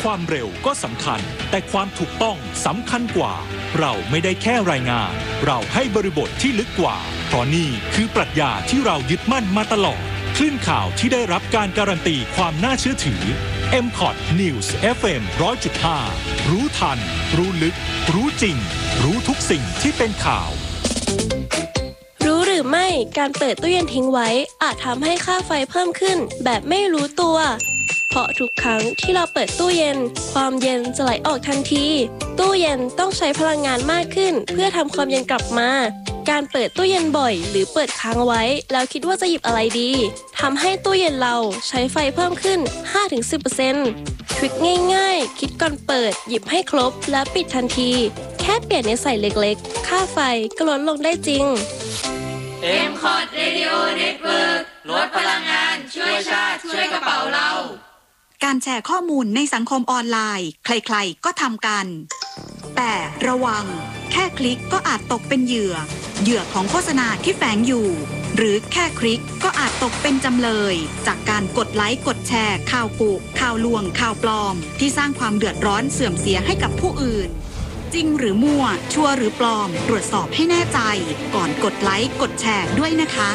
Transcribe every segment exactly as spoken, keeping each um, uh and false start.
ความเร็วก็สำคัญแต่ความถูกต้องสำคัญกว่าเราไม่ได้แค่รายงานเราให้บริบทที่ลึกกว่าเพราะนี่คือปรัชญาที่เรายึดมั่นมาตลอดคลื่นข่าวที่ได้รับการการันตีความน่าเชื่อถือ เอ็ม คอท News เอฟ เอ็ม หนึ่งร้อยจุดห้า รู้ทันรู้ลึกรู้จริงรู้ทุกสิ่งที่เป็นข่าวรู้หรือไม่การเปิดตู้เย็นทิ้งไว้อาจทำให้ค่าไฟเพิ่มขึ้นแบบไม่รู้ตัวเพราะทุกครั้งที่เราเปิดตู้เย็นความเย็นจะไหลออกทันทีตู้เย็นต้องใช้พลังงานมากขึ้นเพื่อทำความเย็นกลับมาการเปิดตู้เย็นบ่อยหรือเปิดค้างไว้แล้วคิดว่าจะหยิบอะไรดีทำให้ตู้เย็นเราใช้ไฟเพิ่มขึ้น ห้าถึงสิบเปอร์เซ็นต์ ทริคง่ายๆคิดก่อนเปิดหยิบให้ครบและปิดทันทีแค่เปลี่ยนนิสัยเล็กๆค่าไฟก็ลดลงได้จริงเอ็ม คอท Radio Network ลดพลังงานช่วยชาติช่วยกระเป๋าเราการแชร์ข้อมูลในสังคมออนไลน์ใครๆก็ทำกันแต่ระวังแค่คลิกก็อาจตกเป็นเหยื่อเหยื่อของโฆษณาที่แฝงอยู่หรือแค่คลิกก็อาจตกเป็นจำเลยจากการกดไลค์กดแชร์ข่าวกุข่าวลวงข่าวปลอมที่สร้างความเดือดร้อนเสื่อมเสียให้กับผู้อื่นจริงหรือมั่วชัวร์หรือปลอมตรวจสอบให้แน่ใจก่อนกดไลค์กดแชร์ด้วยนะคะ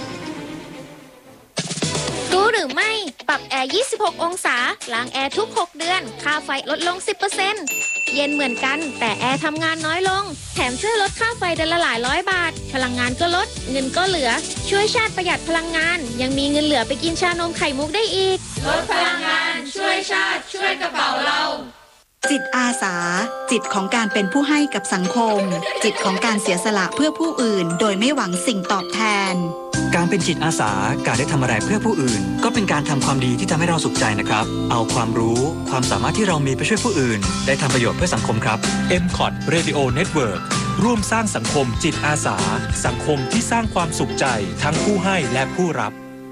รู้หรือไม่ปรับแอร์ยี่สิบหกองศาล้างแอร์ทุกหกเดือนค่าไฟลดลง สิบเปอร์เซ็นต์ เย็นเหมือนกันแต่แอร์ทำงานน้อยลงแถมช่วยลดค่าไฟเดือนละหลายร้อยบาทพลังงานก็ลดเงินก็เหลือช่วยชาติประหยัดพลังงานยังมีเงินเหลือไปกินชานมไข่มุกได้อีกลดพลังงานช่วยชาติช่วยกระเป๋าเราจิตอาสาจิตของการเป็นผู้ให้กับสังคมจิตของการเสียสละเพื่อผู้อื่นโดยไม่หวังสิ่งตอบแทนการเป็นจิตอาสาการได้ทำอะไรเพื่อผู้อื่นก็เป็นการทำความดีที่ทำให้เราสุขใจนะครับเอาความรู้ความสามารถที่เรามีไปช่วยผู้อื่นได้ทำประโยชน์เพื่อสังคมครับเอ็ม คอท Radio Network ร่วมสร้างสังคมจิตอาสาสังคมที่สร้างความสุขใจทั้งผู้ให้และผู้รับ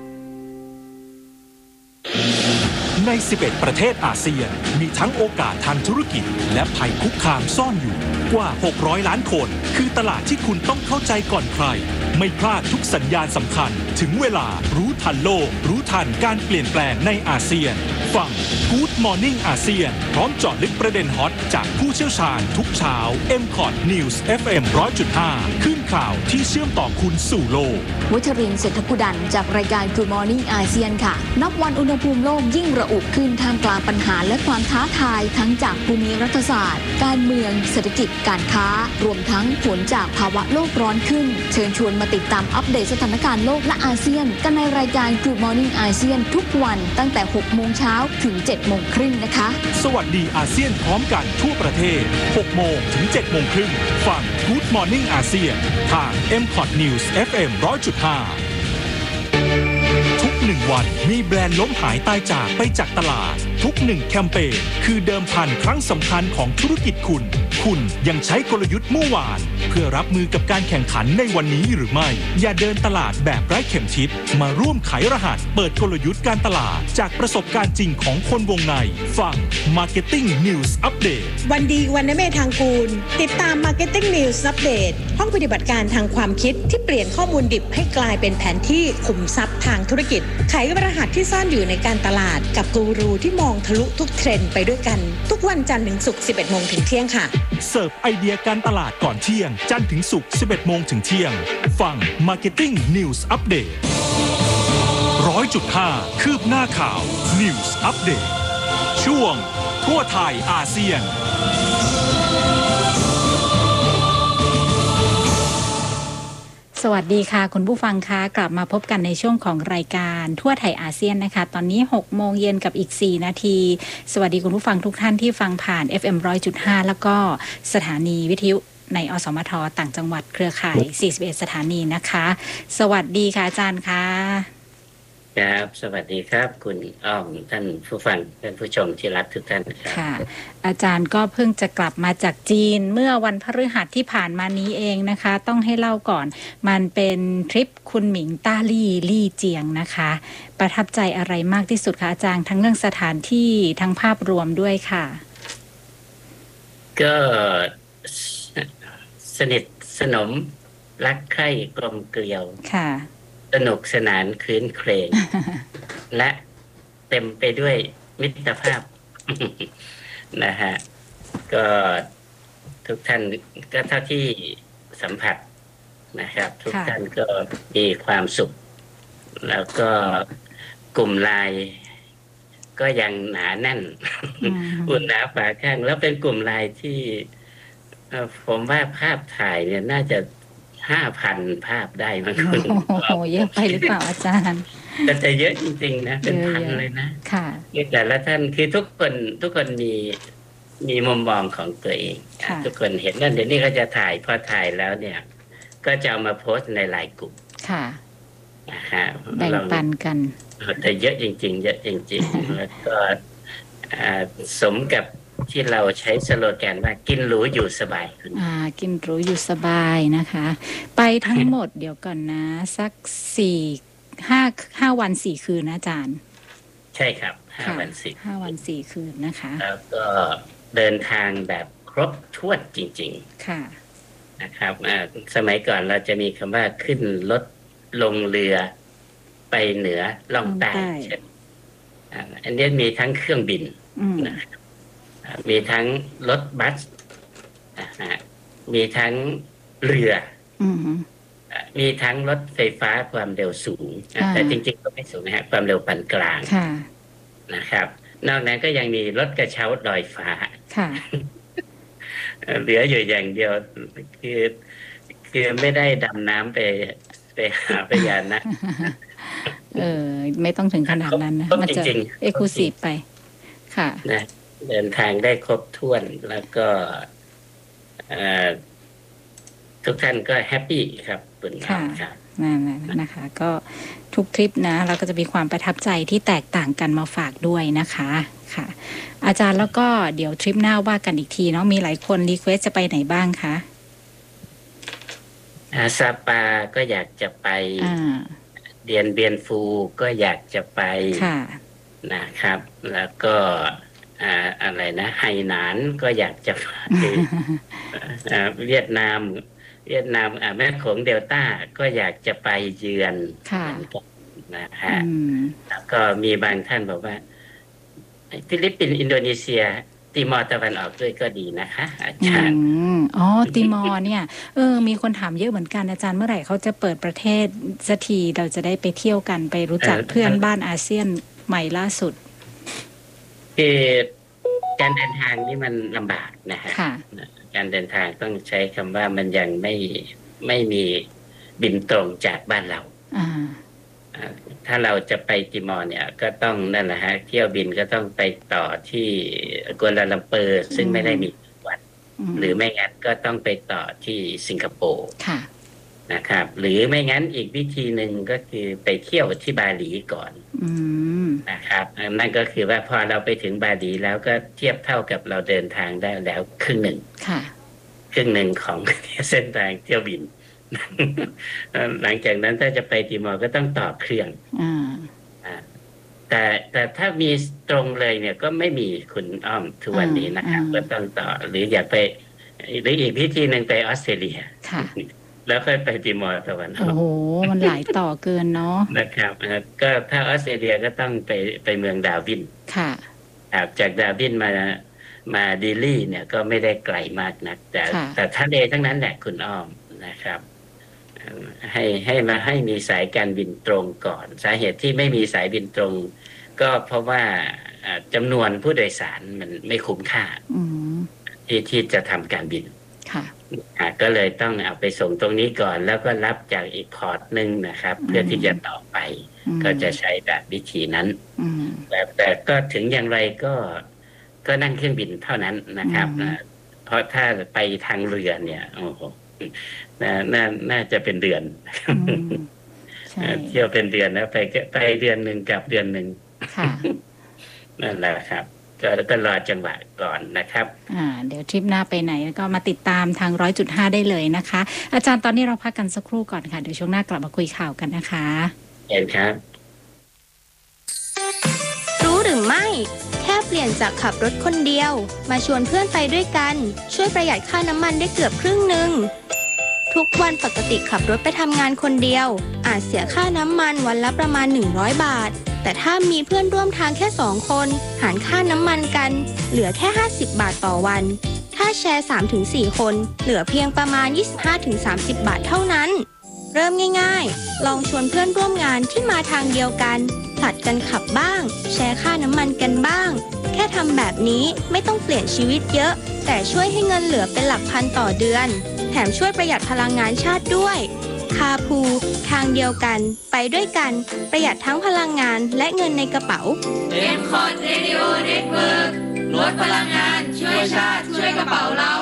ในสิบเอ็ดประเทศอาเซียนมีทั้งโอกาสทางธุรกิจและภัยคุกคามซ่อนอยู่กว่าหกร้อยล้านคนคือตลาดที่คุณต้องเข้าใจก่อนใครไม่พลาดทุกสัญญาณสำคัญถึงเวลารู้ทันโลกรู้ทันการเปลี่ยนแปลงในอาเซียนฟัง Good Morning อาเซียนพร้อมเจาะลึกประเด็นฮอตจากผู้เชี่ยวชาญทุกเช้า เอ็ม คอท News เอฟ เอ็ม หนึ่งร้อยจุดห้า ขึ้นข่าวที่เชื่อมต่อคุณสู่โลกวัชรินทร์เศรษฐกุดันจากรายการ Good Morning อาเซียนค่ะนับวันอุณหภูมิโลกยิ่งระอุขึ้นท่ามกลางปัญหาและความท้าทายทั้งจากภูมิรัฐศาสตร์การเมืองเศรษฐกิจการค้ารวมทั้งผลจากภาวะโลกร้อนขึ้นเชิญชวนมาติดตามอัปเดตสถานการณ์โลกและอาเซียนกันในรายการ Good Morning อาเซียนทุกวันตั้งแต่หกโมงเช้าถึงเจ็ดโมงครึ่งนะคะสวัสดีอาเซียนพร้อมกันทั่วประเทศหกโมงถึงเจ็ดโมงครึ่งฟัง Good Morning อาเซียนทาง เอ็ม คอท News เอฟ เอ็ม หนึ่งร้อยจุดห้าทุกหนึ่งวันมีแบรนด์ล้มหายตายจากไปจากตลาดทุกหนึ่งแคมเปญคือเดิมพันครั้งสำคัญของธุรกิจคุณคุณยังใช้กลยุทธ์เมื่อวานเพื่อรับมือกับการแข่งขันในวันนี้หรือไม่อย่าเดินตลาดแบบไร้เข็มทิศมาร่วมไขรหัสเปิดกลยุทธ์การตลาดจากประสบการณ์จริงของคนวงในฟัง Marketing News Update วันดีวันเมธทางกูลติดตาม Marketing News Update ห้องปฏิบัติการทางความคิดที่เปลี่ยนข้อมูลดิบให้กลายเป็นแผนที่ขุมทรัพย์ทางธุรกิจไขรหัสที่ซ่อนอยู่ในการตลาดกับกูรูที่มองทะลุทุกเทรนด์ไปด้วยกันทุกวันจันทร์ถึงศุกร์ สิบเอ็ดโมงถึงเที่ยงค่ะเสิร์ฟไอเดียการตลาดก่อนเที่ยงจันทร์ถึงศุกร์ สิบเอ็ดโมงถึงเที่ยงฟัง Marketing News Update หนึ่งร้อยจุดห้า คืบหน้าข่าว News Update ช่วงทั่วไทยอาเซียนสวัสดีค่ะคุณผู้ฟังคะกลับมาพบกันในช่วงของรายการทั่วไทยอาเซียนนะคะตอนนี้หกโมงเย็นกับอีกสี่นาทีสวัสดีคุณผู้ฟังทุกท่านที่ฟังผ่าน เอฟ เอ็ม หนึ่งร้อยจุดห้า แล้วก็สถานีวิทยุในอสมทต่างจังหวัดเครือข่ายสี่สิบเอ็ดสถานีนะคะสวัสดีค่ะอาจารย์ค่ะครับสวัสดีครับคุณอ้อมท่านผู้ฟังท่านผู้ชมที่รักทุกท่านครับค่ะอาจารย์ก็เพิ่งจะกลับมาจากจีนเมื่อวันพฤหัสที่ผ่านมานี้เองนะคะต้องให้เล่าก่อนมันเป็นทริปคุณหมิงต้าลี่ลี่เจียงนะคะประทับใจอะไรมากที่สุดคะอาจารย์ทั้งเรื่องสถานที่ทั้งภาพรวมด้วยค่ะก็สนิทสนมรักใคร่กลมเกลียวค่ะสนุกสนานคลื้นเครงและเต็มไปด้วยมิตรภาพนะฮะก็ทุกท่านก็เท่าที่สัมผัสนะครับทุกท่านก็มีความสุขแล้วก็กลุ่มไลน์ก็ยังหนาแน่นอุ่นหนาฝาข้างแล้วเป็นกลุ่มไลน์ที่ผมว่าภาพถ่ายเนี่ยน่าจะห้าพันภาพได้มั้งคุณโอ้โหเยอะไปหรือเปล่าอาจารย์แต่จะเยอะจริงๆนะเป็นพันเลยนะค่ะแต่ละท่านคือทุกคนทุกคนมีมีมุมมองของตัวเองทุกคนเห็นนั่นเดี๋ยวนี้ก็จะถ่ายพอถ่ายแล้วเนี่ยก็จะเอามาโพสต์ในไลน์กลุ่มค่ะนะฮะแบ่งปันกันแต่เยอะจริงๆเยอะจริงๆแล้วก็สมกับที่เราใช้สโลแกนว่ากินหรูอยู่สบายอ่ากินหรูอยู่สบายนะคะไปทั้งหมดเดี๋ยวก่อนนะสักสี่ห้าห้าวันสี่คืนนะอาจารย์ใช่ครับห้าวันสี่ห้าวันสี่คืนนะคะแล้วก็เดินทางแบบครบถ้วนจริงๆค่ะนะครับสมัยก่อนเราจะมีคำว่าขึ้นรถลงเรือไปเหนือล่องใต้เช่นอันนี้มีทั้งเครื่องบินนะครับมีทั้งรถบัสมีทั้งเรือมีทั้งรถไฟฟ้าความเร็วสูงแต่จริงๆก็ไม่สูงนะฮะความเร็วปานกลางนะครับนอกนั้นก็ยังมีรถกระเช้าลอยฟ้าเหลืออยู่อย่างเดียวคือคือไม่ได้ดำน้ำไปไปหาพยานนะเออไม่ต้องถึงขนาดนั้นนะมันจะเอ็กซ์คลูซีฟไปค่ะนะเดินทางได้ครบถ้วนแล้วก็ทุกท่านก็แฮปปี้ครับคุณค่ะนั่นนะคะก็ทุกทริปนะเราก็จะมีความประทับใจที่แตกต่างกันมาฝากด้วยนะคะค่ะอาจารย์แล้วก็เดี๋ยวทริปหน้าว่ากันอีกทีเนาะมีหลายคนรีเควสจะไปไหนบ้างคะซาปาก็อยากจะไปเดียนเบียนฟูก็อยากจะไปนะครับแล้วก็อะไรนะไหหนานก็อยากจะไปเวียดนามเวียดนามแม่โขงเดลต้าก็อยากจะไปเยือนนะฮะแล้วก็มีบางท่านบอกว่าฟิลิปปินส์อินโดนีเซียติมอร์ตะวันออกด้วยก็ดีนะคะอาจารย์อ๋อติมอร์เนี่ยเออมีคนถามเยอะเหมือนกันอาจารย์เมื่อไหร่เขาจะเปิดประเทศสักทีเราจะได้ไปเที่ยวกันไปรู้จักเพื่อนบ้านอาเซียนใหม่ล่าสุดคือการเดินทางนี่มันลำบากนะฮะการเดินทางต้องใช้คำว่ามันยังไม่ไม่มีบินตรงจากบ้านเราถ้าเราจะไปติมอร์เนี่ยก็ต้องนั่นแหละฮะเที่ยวบินก็ต้องไปต่อที่กัวลาลัมเปอร์ซึ่งไม่ได้มีวันหรือไม่งั้นก็ต้องไปต่อที่สิงคโปร์นะครับหรือไม่งั้นอีกวิธีหนึ่งก็คือไปเที่ยวที่บาหลีก่อนนะครับนั่นก็คือว่าพอเราไปถึงบาหลีแล้วก็เทียบเท่ากับเราเดินทางได้แล้วครึ่งหนึ่งครึ่งหนึ่งของเส้นทางเที่ยวบินหลังจากนั้นถ้าจะไปติมอร์ก็ต้องต่อเครื่องแต่แต่ถ้ามีตรงเลยเนี่ยก็ไม่มีคุณอ้อมทุกวันนี้นะครับก็ต้องต่อหรืออยากไปหรืออีกวิธีหนึ่งไปออสเตรเลียแล้วค่อยไปติมอร์ตะวันออกโอ้โหมันหลายต่อเกินเนาะนะครับก็ถ้าออสเตรเลียก็ต้องไปไปเมืองดาวินค่ะจากดาวินมามาดิลี่เนี่ยก็ไม่ได้ไกลมากนักแต่แต่ทะเลทั้งนั้นแหละคุณอ้อมนะครับให้ให้มาให้มีสายการบินตรงก่อนสาเหตุที่ไม่มีสายบินตรงก็เพราะว่าจำนวนผู้โดยสารมันไม่คุ้มค่าที่ที่จะทำการบินก็เลยต้องเอาไปส่งตรงนี้ก่อนแล้วก็รับจากอีกพอร์ตหนึ่งนะครับเพื่อที่จะต่อไปก็จะใช้แบบวิธีนั้นแต่แต่ก็ถึงอย่างไรก็ก็นั่งเครื่องบินเท่านั้นนะครับเพราะถ้าไปทางเรือเนี่ยโอ้โหน่าน่าจะเป็นเดือนเที่ยวเป็นเดือนแล้วไปไปเดือนหนึ่งกับเดือนหนึ่งนั่นแหละครับก็ก็รอจังหวะก่อนนะครับอ่าเดี๋ยวทริปหน้าไปไหนก็มาติดตามทางร้อยจุดห้าได้เลยนะคะอาจารย์ตอนนี้เราพักกันสักครู่ก่อนค่ะเดี๋ยวช่วงหน้ากลับมาคุยข่าวกันนะคะเห็นครับรู้หรือไม่แค่เปลี่ยนจากขับรถคนเดียวมาชวนเพื่อนไปด้วยกันช่วยประหยัดค่าน้ำมันได้เกือบครึ่งหนึ่งทุกวันปกติขับรถไปทำงานคนเดียวอาจเสียค่าน้ำมันวันละประมาณหนึ่งร้อยบาทแต่ถ้ามีเพื่อนร่วมทางแค่สองคนหารค่าน้ำมันกันเหลือแค่ห้าสิบบาทต่อวันถ้าแชร์ สามถึงสี่ คนเหลือเพียงประมาณ ยี่สิบห้าถึงสามสิบ บาทเท่านั้นเริ่มง่ายๆลองชวนเพื่อนร่วมงานที่มาทางเดียวกันผลัดกันขับบ้างแชร์ค่าน้ำมันกันบ้างแค่ทำแบบนี้ไม่ต้องเปลี่ยนชีวิตเยอะแต่ช่วยให้เงินเหลือเป็นหลักพันต่อเดือนแถมช่วยประหยัดพลังงานชาติด้วยคาพูทางเดียวกันไปด้วยกันประหยัดทั้งพลังงานและเงินในกระเป๋า M คอร์ด Radio Network ลดพลังงานช่วยชาติช่วยกระเป๋าเรา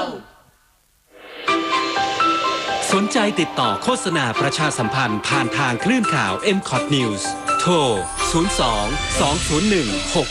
สนใจติดต่อโฆษณาประชาสัมพันธ์ผ่านทางคลื่นข่าว เอ็ม ซี โอ ที News โทร ศูนย์ สอง สอง ศูนย์ หนึ่ง หก